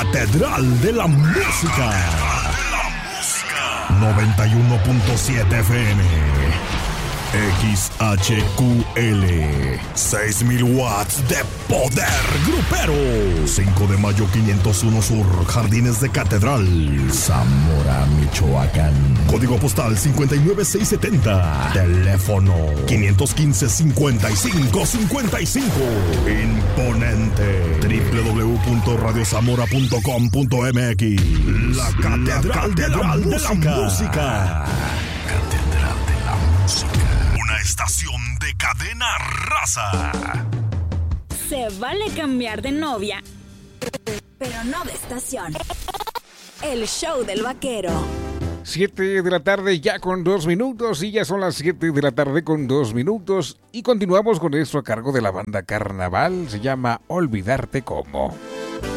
Catedral de la Música. 91.7 FM. XHQL 6000 watts de poder grupero. 5 de mayo 501 Sur, Jardines de Catedral, Zamora, Michoacán. Código postal 59670. Teléfono 515-5555. Imponente. www.radiozamora.com.mx. La Catedral de la Música. Una estación de cadena raza. Se vale cambiar de novia, pero no de estación. El show del vaquero. 7 de la tarde ya con 2 minutos y ya son las 7 de la tarde con 2 minutos y continuamos con esto a cargo de la banda Carnaval. Se llama Olvidarte Cómo.